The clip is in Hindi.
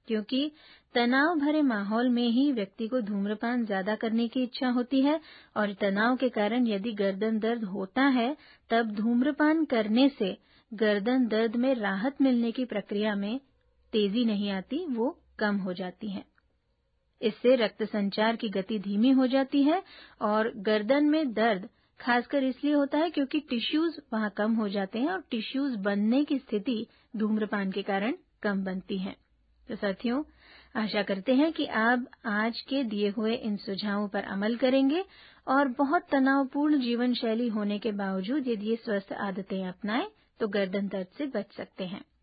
क्योंकि तनाव भरे माहौल में ही व्यक्ति को धूम्रपान ज्यादा करने की इच्छा होती है और तनाव के कारण यदि गर्दन दर्द होता है, तब धूम्रपान करने से गर्दन दर्द में राहत मिलने की प्रक्रिया में तेजी नहीं आती, वो कम हो जाती है। इससे रक्त संचार की गति धीमी हो जाती है और गर्दन में दर्द खासकर इसलिए होता है क्योंकि टिश्यूज वहां कम हो जाते हैं और टिश्यूज बनने की स्थिति धूम्रपान के कारण कम बनती है। तो साथियों, आशा करते हैं कि आप आज के दिए हुए इन सुझावों पर अमल करेंगे और बहुत तनावपूर्ण जीवन शैली होने के बावजूद यदि ये स्वस्थ आदतें अपनाएं तो गर्दन दर्द से बच सकते हैं।